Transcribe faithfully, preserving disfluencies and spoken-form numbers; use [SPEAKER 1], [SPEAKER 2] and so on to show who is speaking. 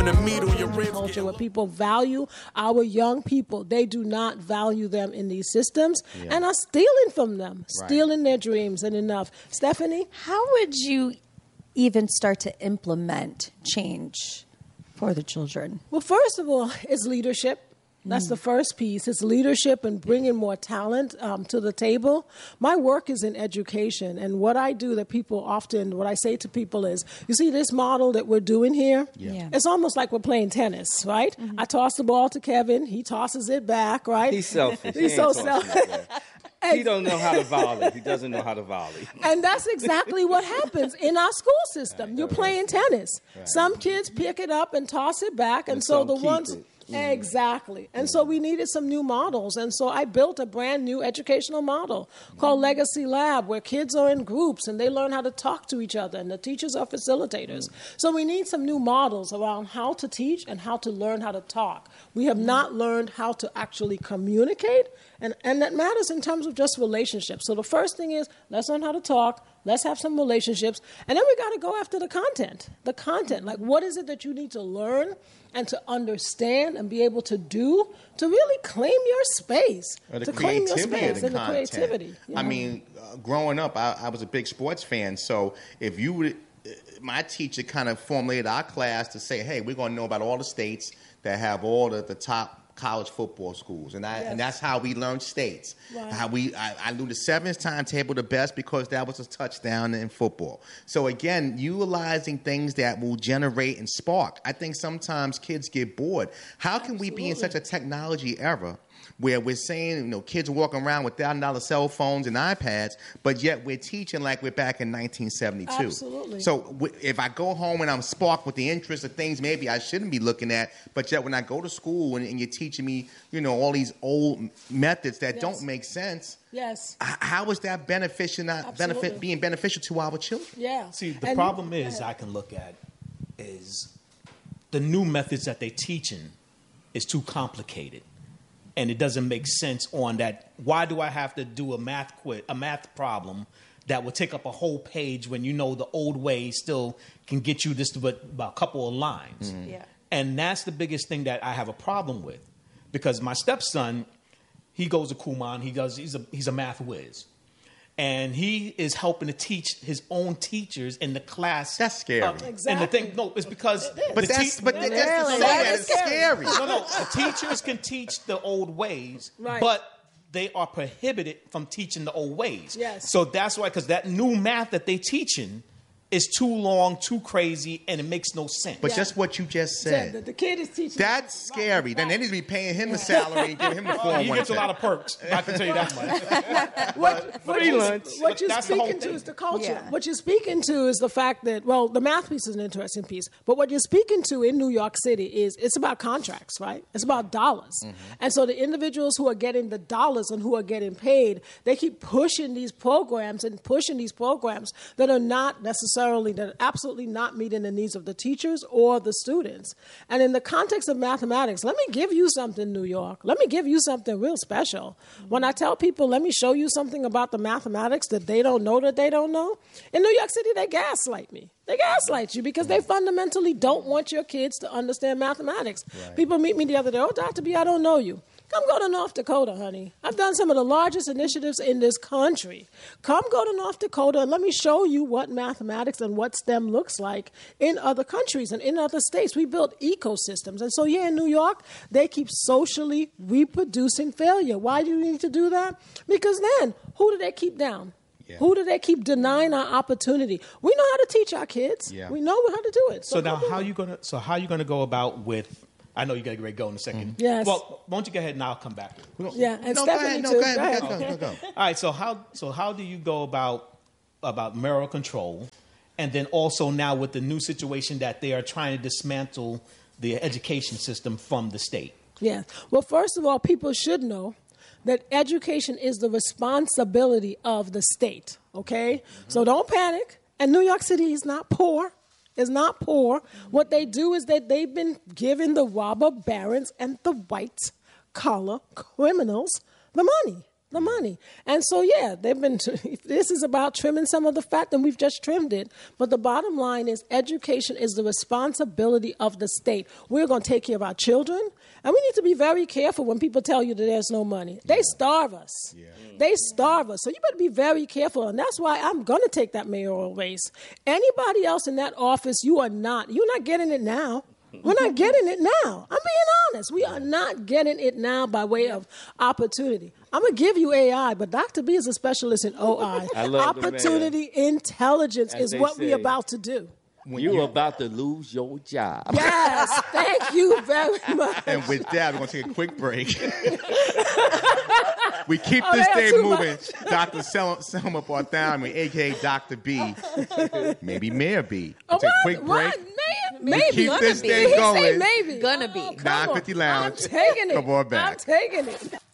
[SPEAKER 1] Culture where people value our young people. They do not value them in these systems yeah. and are stealing from them, right. stealing their dreams and enough. Stephanie?
[SPEAKER 2] How would you even start to implement change for the children?
[SPEAKER 1] Well, first of all, it's leadership. That's mm. the first piece. It's leadership and bringing more talent um, to the table. My work is in education, and what I do that people often, what I say to people is, you see this model that we're doing here? Yeah. Yeah. It's almost like we're playing tennis, right? Mm-hmm. I toss the ball to Kevin. He tosses it back, right?
[SPEAKER 3] He's selfish.
[SPEAKER 1] He's
[SPEAKER 3] he
[SPEAKER 1] so selfish.
[SPEAKER 3] He don't know how to volley. He doesn't know how to volley.
[SPEAKER 1] And that's exactly what happens in our school system. You're playing tennis. Right. Some kids pick it up and toss it back, and, and so the ones... It. Exactly. And so we needed some new models. And so I built a brand new educational model called Legacy Lab, where kids are in groups and they learn how to talk to each other, and the teachers are facilitators. So we need some new models around how to teach and how to learn how to talk. We have not learned how to actually communicate, and, and that matters in terms of just relationships. So the first thing is, let's learn how to talk. Let's have some relationships. And then we got to go after the content. The content. Like, what is it that you need to learn and to understand and be able to do to really claim your space? To claim your space and the creativity.
[SPEAKER 4] You know? I mean, uh, growing up, I, I was a big sports fan. So if you would, uh, my teacher kind of formulated our class to say, hey, we're going to know about all the states that have all the, the top college football schools, and I yes. and that's how we learned states. Right. How we I, I knew the sevens timetable the best because that was a touchdown in football. So again, utilizing things that will generate and spark. I think sometimes kids get bored. How can Absolutely. we be in such a technology era where we're saying, you know, kids are walking around with thousand dollar cell phones and iPads, but yet we're teaching like we're back in nineteen seventy-two.
[SPEAKER 1] Absolutely.
[SPEAKER 4] So w- if I go home and I'm sparked with the interest of things maybe I shouldn't be looking at, but yet when I go to school and, and you're teaching me, you know, all these old methods that yes. don't make sense.
[SPEAKER 1] Yes.
[SPEAKER 4] h- How is that beneficial? Not
[SPEAKER 1] Absolutely.
[SPEAKER 4] benefit being beneficial to our children?
[SPEAKER 1] Yeah.
[SPEAKER 5] See, the
[SPEAKER 1] and
[SPEAKER 5] problem you, is I can look at is the new methods that they're teaching is too complicated. And it doesn't make sense on that. Why do I have to do a math quiz, a math problem that will take up a whole page when you know the old way still can get you just about, about a couple of lines?
[SPEAKER 2] Mm-hmm. Yeah.
[SPEAKER 5] And that's the biggest thing that I have a problem with, because my stepson, he goes to Kumon. He does. He's a he's a math whiz, and he is helping to teach his own teachers in the class.
[SPEAKER 4] That's scary.
[SPEAKER 5] Uh,
[SPEAKER 1] exactly.
[SPEAKER 5] And the thing, no, it's because.
[SPEAKER 4] But that's
[SPEAKER 5] te-
[SPEAKER 4] but
[SPEAKER 1] really?
[SPEAKER 4] that's to say
[SPEAKER 1] That
[SPEAKER 4] that
[SPEAKER 1] is
[SPEAKER 4] it's scary.
[SPEAKER 5] No, no. The teachers can teach the old ways,
[SPEAKER 1] Right.
[SPEAKER 5] but they are prohibited from teaching the old ways.
[SPEAKER 1] Yes.
[SPEAKER 5] So that's why, because that new math that they're teaching is too long, too crazy, and it makes no sense.
[SPEAKER 4] But
[SPEAKER 1] Yeah.
[SPEAKER 4] just what you just
[SPEAKER 1] Yeah,
[SPEAKER 4] said.
[SPEAKER 1] the, the kid is teaching.
[SPEAKER 4] That's scary.
[SPEAKER 1] Right,
[SPEAKER 4] Then they
[SPEAKER 1] right.
[SPEAKER 4] need to be paying him the salary and giving him the four oh one k.
[SPEAKER 5] He gets a lot of perks. I can tell you that much.
[SPEAKER 1] What, what,
[SPEAKER 3] Free
[SPEAKER 1] you,
[SPEAKER 3] lunch.
[SPEAKER 1] what
[SPEAKER 5] But
[SPEAKER 1] you're
[SPEAKER 5] that's the whole
[SPEAKER 1] speaking to
[SPEAKER 5] thing.
[SPEAKER 1] is the culture.
[SPEAKER 2] Yeah.
[SPEAKER 1] What you're speaking to is the fact that, well, the math piece is an interesting piece, but what you're speaking to in New York City is it's about contracts, right? It's about dollars. Mm-hmm. And so the individuals who are getting the dollars and who are getting paid, they keep pushing these programs and pushing these programs that are not necessarily, that are absolutely not meeting the needs of the teachers or the students. And in the context of mathematics, let me give you something, New York. Let me give you something real special. Mm-hmm. When I tell people, let me show you something about the mathematics that they don't know that they don't know, in New York City, they gaslight me. They gaslight you because they fundamentally don't want your kids to understand mathematics. Right. People meet me the other day, oh, Doctor B, I don't know you. Come go to North Dakota, honey. I've done some of the largest initiatives in this country. Come go to North Dakota and let me show you what mathematics and what STEM looks like in other countries and in other states. We built ecosystems. And so, yeah, in New York, they keep socially reproducing failure. Why do you need to do that? Because then, who do they keep down? Yeah. Who do they keep denying our opportunity? We know how to teach our kids. Yeah. We know how to do it.
[SPEAKER 5] So, so now, how you gonna? So how you gonna go about with? I know you got to get ready to go in a second.
[SPEAKER 1] Mm-hmm. Yes.
[SPEAKER 5] Well, why don't you go ahead and I'll come back.
[SPEAKER 1] Yeah, and
[SPEAKER 4] no,
[SPEAKER 1] Stephanie
[SPEAKER 4] go ahead, no,
[SPEAKER 1] too.
[SPEAKER 4] go ahead,
[SPEAKER 1] Go ahead.
[SPEAKER 4] go ahead, go, go, go.
[SPEAKER 5] All right. So how? So how do you go about about marital control, and then also now with the new situation that they are trying to dismantle the education system from the state?
[SPEAKER 1] Yeah. Well, first of all, people should know that education is the responsibility of the state, okay? Mm-hmm. So don't panic. And New York City is not poor. It's not poor. Mm-hmm. What they do is that they've been giving the robber barons and the white-collar criminals the money. the money. And so, yeah, they've been, if this is about trimming some of the fat, then we've just trimmed it. But the bottom line is education is the responsibility of the state. We're going to take care of our children. And we need to be very careful when people tell you that there's no money. They starve us. Yeah. They starve us. So you better be very careful. And that's why I'm going to take that mayoral race. Anybody else in that office, you are not. You're not getting it now. We're not getting it now. I'm being honest. We are not getting it now by way of opportunity. I'm going to give you A I, but Doctor B is a specialist in O I.
[SPEAKER 3] I love the
[SPEAKER 1] Opportunity intelligence
[SPEAKER 3] As
[SPEAKER 1] is
[SPEAKER 3] they
[SPEAKER 1] what we're
[SPEAKER 3] say.
[SPEAKER 1] about to do.
[SPEAKER 3] When you're about to lose your job.
[SPEAKER 1] Yes, thank you very much.
[SPEAKER 4] And with that, we're going to take a quick break. We keep
[SPEAKER 1] Oh,
[SPEAKER 4] this
[SPEAKER 1] they are
[SPEAKER 4] day
[SPEAKER 1] too
[SPEAKER 4] moving.
[SPEAKER 1] much.
[SPEAKER 4] Doctor Sel- Selma Bartholomew, a k a. Doctor B. Maybe Mayor B.
[SPEAKER 1] Oh,
[SPEAKER 4] We'll take a
[SPEAKER 1] what?
[SPEAKER 4] quick break.
[SPEAKER 1] What? Maybe. Maybe.
[SPEAKER 4] keep
[SPEAKER 1] Gonna
[SPEAKER 4] this
[SPEAKER 1] be.
[SPEAKER 4] day
[SPEAKER 1] Did he say
[SPEAKER 4] going.
[SPEAKER 1] maybe.
[SPEAKER 2] Gonna be.
[SPEAKER 1] Oh, come
[SPEAKER 4] nine
[SPEAKER 1] on.
[SPEAKER 4] fifty Lounge.
[SPEAKER 1] I'm taking it.
[SPEAKER 4] Come on back.
[SPEAKER 1] I'm taking it.